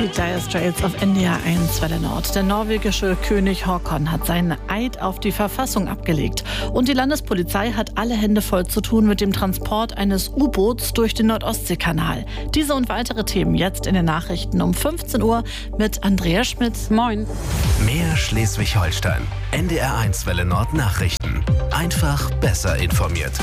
Die Dire Straits auf NDR 1 Welle Nord. Der norwegische König Haakon hat seinen Eid auf die Verfassung abgelegt. Und die Landespolizei hat alle Hände voll zu tun mit dem Transport eines U-Boots durch den Nordostseekanal. Diese und weitere Themen jetzt in den Nachrichten um 15 Uhr mit Andrea Schmidt. Moin. Mehr Schleswig-Holstein. NDR 1 Welle Nord Nachrichten. Einfach besser informiert.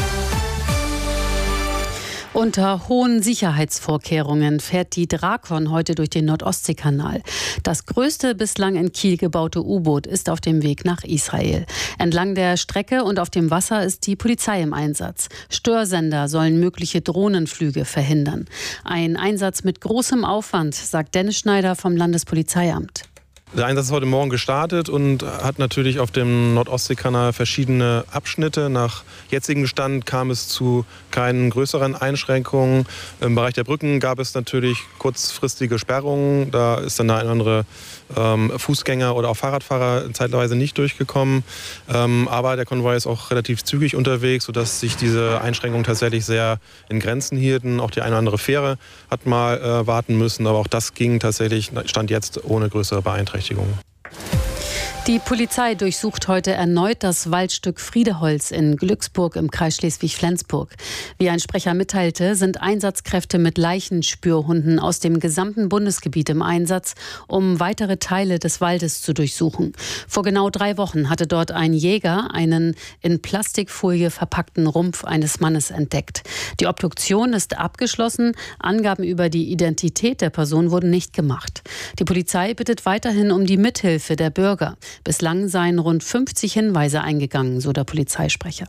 Unter hohen Sicherheitsvorkehrungen fährt die Drakon heute durch den Nordostseekanal. Das größte bislang in Kiel gebaute U-Boot ist auf dem Weg nach Israel. Entlang der Strecke und auf dem Wasser ist die Polizei im Einsatz. Störsender sollen mögliche Drohnenflüge verhindern. Ein Einsatz mit großem Aufwand, sagt Dennis Schneider vom Landespolizeiamt. Der Einsatz ist heute Morgen gestartet und hat natürlich auf dem Nordostseekanal verschiedene Abschnitte. Nach jetzigem Stand kam es zu keinen größeren Einschränkungen. Im Bereich der Brücken gab es natürlich kurzfristige Sperrungen. Da ist dann der eine oder andere Fußgänger oder auch Fahrradfahrer zeitweise nicht durchgekommen. Aber der Konvoi ist auch relativ zügig unterwegs, sodass sich diese Einschränkungen tatsächlich sehr in Grenzen hielten. Auch die eine oder andere Fähre hat mal warten müssen. Aber auch das ging tatsächlich, stand jetzt ohne größere Beeinträchtigungen. Die Polizei durchsucht heute erneut das Waldstück Friedeholz in Glücksburg im Kreis Schleswig-Flensburg. Wie ein Sprecher mitteilte, sind Einsatzkräfte mit Leichenspürhunden aus dem gesamten Bundesgebiet im Einsatz, um weitere Teile des Waldes zu durchsuchen. Vor genau 3 Wochen hatte dort ein Jäger einen in Plastikfolie verpackten Rumpf eines Mannes entdeckt. Die Obduktion ist abgeschlossen. Angaben über die Identität der Person wurden nicht gemacht. Die Polizei bittet weiterhin um die Mithilfe der Bürger. Bislang seien rund 50 Hinweise eingegangen, so der Polizeisprecher.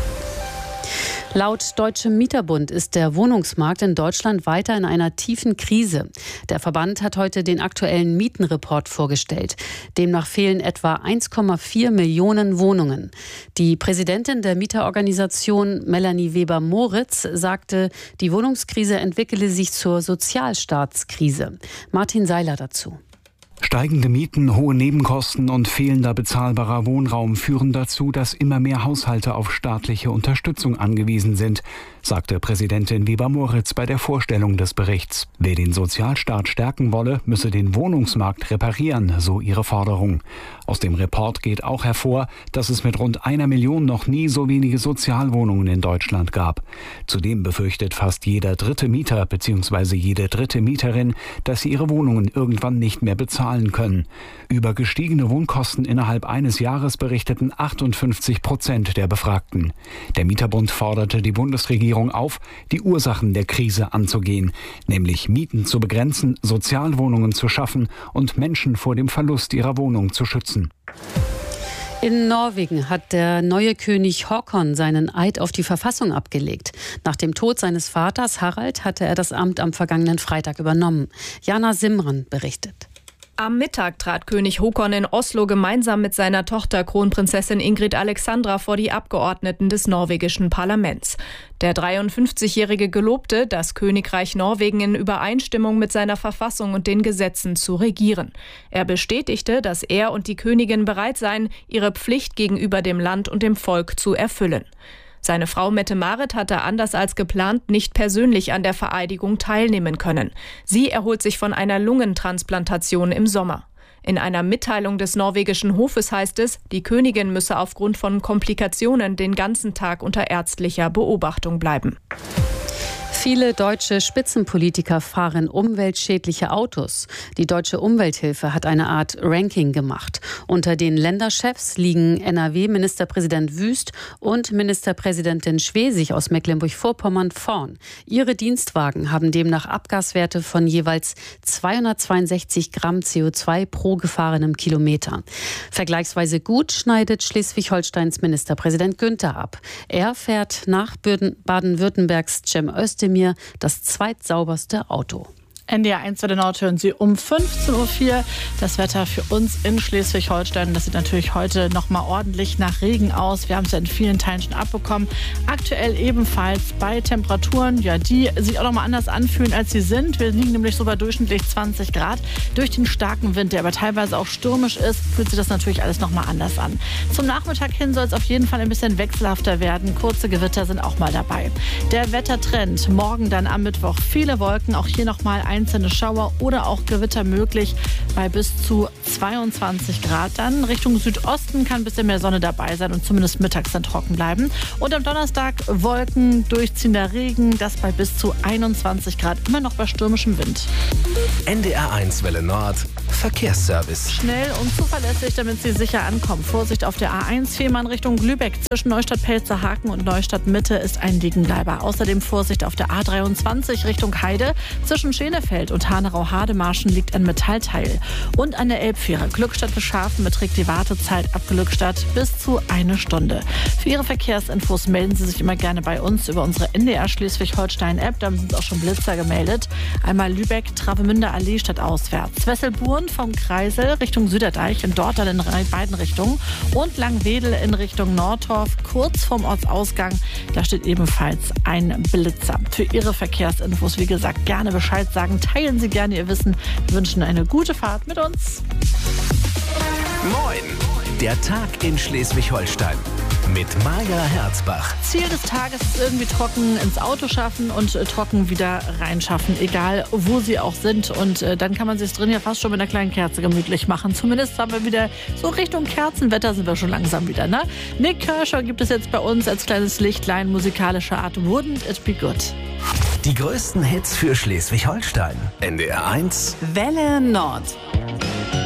Laut Deutschem Mieterbund ist der Wohnungsmarkt in Deutschland weiter in einer tiefen Krise. Der Verband hat heute den aktuellen Mietenreport vorgestellt. Demnach fehlen etwa 1,4 Millionen Wohnungen. Die Präsidentin der Mieterorganisation Melanie Weber-Moritz sagte, die Wohnungskrise entwickele sich zur Sozialstaatskrise. Martin Seiler dazu. Steigende Mieten, hohe Nebenkosten und fehlender bezahlbarer Wohnraum führen dazu, dass immer mehr Haushalte auf staatliche Unterstützung angewiesen sind, sagte Präsidentin Weber-Moritz bei der Vorstellung des Berichts. Wer den Sozialstaat stärken wolle, müsse den Wohnungsmarkt reparieren, so ihre Forderung. Aus dem Report geht auch hervor, dass es mit rund 1 Million noch nie so wenige Sozialwohnungen in Deutschland gab. Zudem befürchtet fast jeder dritte Mieter bzw. jede dritte Mieterin, dass sie ihre Wohnungen irgendwann nicht mehr bezahlen können. Über gestiegene Wohnkosten innerhalb eines Jahres berichteten 58% der Befragten. Der Mieterbund forderte die Bundesregierung auf, die Ursachen der Krise anzugehen, nämlich Mieten zu begrenzen, Sozialwohnungen zu schaffen und Menschen vor dem Verlust ihrer Wohnung zu schützen. In Norwegen hat der neue König Haakon seinen Eid auf die Verfassung abgelegt. Nach dem Tod seines Vaters Harald hatte er das Amt am vergangenen Freitag übernommen. Jana Simran berichtet. Am Mittag trat König Haakon in Oslo gemeinsam mit seiner Tochter Kronprinzessin Ingrid Alexandra vor die Abgeordneten des norwegischen Parlaments. Der 53-Jährige gelobte, das Königreich Norwegen in Übereinstimmung mit seiner Verfassung und den Gesetzen zu regieren. Er bestätigte, dass er und die Königin bereit seien, ihre Pflicht gegenüber dem Land und dem Volk zu erfüllen. Seine Frau Mette-Marit hatte anders als geplant nicht persönlich an der Vereidigung teilnehmen können. Sie erholt sich von einer Lungentransplantation im Sommer. In einer Mitteilung des norwegischen Hofes heißt es, die Königin müsse aufgrund von Komplikationen den ganzen Tag unter ärztlicher Beobachtung bleiben. Viele deutsche Spitzenpolitiker fahren umweltschädliche Autos. Die Deutsche Umwelthilfe hat eine Art Ranking gemacht. Unter den Länderchefs liegen NRW-Ministerpräsident Wüst und Ministerpräsidentin Schwesig aus Mecklenburg-Vorpommern vorn. Ihre Dienstwagen haben demnach Abgaswerte von jeweils 262 Gramm CO2 pro gefahrenem Kilometer. Vergleichsweise gut schneidet Schleswig-Holsteins Ministerpräsident Günther ab. Er fährt nach Baden-Württembergs Cem Özdemir das zweitsauberste Auto. NDR 1 Welle Nord hören Sie um 15.04 Uhr. Das Wetter für uns in Schleswig-Holstein, das sieht natürlich heute noch mal ordentlich nach Regen aus. Wir haben es ja in vielen Teilen schon abbekommen. Aktuell ebenfalls bei Temperaturen, ja, die sich auch noch mal anders anfühlen, als sie sind. Wir liegen nämlich so bei durchschnittlich 20 Grad. Durch den starken Wind, der aber teilweise auch stürmisch ist, fühlt sich das natürlich alles noch mal anders an. Zum Nachmittag hin soll es auf jeden Fall ein bisschen wechselhafter werden. Kurze Gewitter sind auch mal dabei. Der Wettertrend, morgen dann am Mittwoch viele Wolken, auch hier noch mal ein einzelne Schauer oder auch Gewitter möglich bei bis zu 22 Grad. Dann Richtung Südosten kann ein bisschen mehr Sonne dabei sein und zumindest mittags dann trocken bleiben. Und am Donnerstag Wolken, durchziehender Regen, das bei bis zu 21 Grad, immer noch bei stürmischem Wind. NDR1 Welle Nord, Verkehrsservice. Schnell und zuverlässig, damit Sie sicher ankommen. Vorsicht auf der A1 Fehmarn Richtung Lübeck. Zwischen Neustadt-Pelzerhaken und Neustadt-Mitte ist ein Liegenbleiber. Außerdem Vorsicht auf der A23 Richtung Heide. Zwischen Schenefeld und Hanau-Hademarschen liegt ein Metallteil. Und an der Elbfähre Glückstadt-Bescharfen beträgt die Wartezeit ab Glückstadt bis zu 1 Stunde. Für Ihre Verkehrsinfos melden Sie sich immer gerne bei uns über unsere NDR Schleswig-Holstein-App. Da sind auch schon Blitzer gemeldet. Einmal Lübeck, Travemünder Allee stadtauswärts. Wesselburen vom Kreisel Richtung Süderdeich und dort dann in beiden Richtungen. Und Langwedel in Richtung Nordtorf, kurz vorm Ortsausgang. Da steht ebenfalls ein Blitzer. Für Ihre Verkehrsinfos, wie gesagt, gerne Bescheid sagen. Teilen Sie gerne Ihr Wissen. Wir wünschen eine gute Fahrt mit uns. Moin! Der Tag in Schleswig-Holstein mit Maja Herzbach. Ziel des Tages ist irgendwie trocken ins Auto schaffen und trocken wieder reinschaffen, egal wo Sie auch sind. Und dann kann man sich drin ja fast schon mit einer kleinen Kerze gemütlich machen. Zumindest haben wir wieder so Richtung Kerzenwetter sind wir schon langsam wieder, ne? Nick Kershaw gibt es jetzt bei uns als kleines Lichtlein musikalischer Art. Wouldn't it be good? Die größten Hits für Schleswig-Holstein. NDR1 Welle Nord.